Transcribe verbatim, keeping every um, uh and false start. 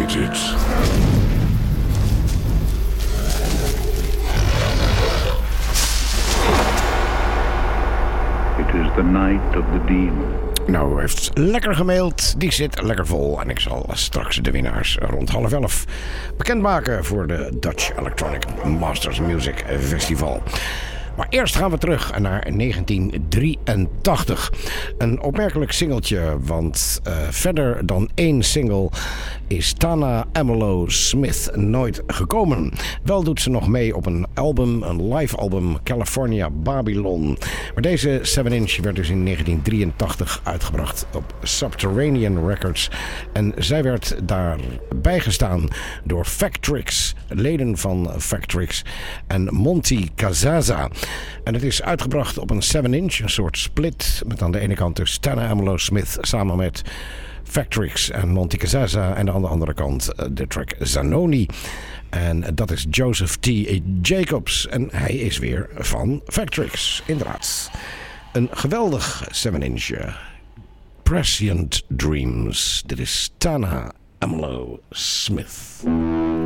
Greatest Hits. It is the night of the demon. Nou, u heeft lekker gemaild. Die zit lekker vol. En ik zal straks de winnaars rond half elf bekendmaken voor de Dutch Electronic Masters Music Festival. Maar eerst gaan we terug naar negentien drieëntachtig. Een opmerkelijk singeltje, want uh, verder dan één single is Tana Amelo Smith nooit gekomen. Wel doet ze nog mee op een album, een live album, California Babylon. Maar deze seven inch werd dus in negentien drieëntachtig uitgebracht op Subterranean Records. En zij werd daarbij gestaan door Factrix, leden van Factrix en Monty Kazaza. En het is uitgebracht op een seven inch, een soort split, met aan de ene kant dus Tana Amelo Smith samen met Factrix en Monty Kazaza en aan de andere kant de track Zanoni. En dat is Joseph T. Jacobs en hij is weer van Factrix, inderdaad. Een geweldig seven inch, Prescient Dreams. Dit is Tana Amelo Smith.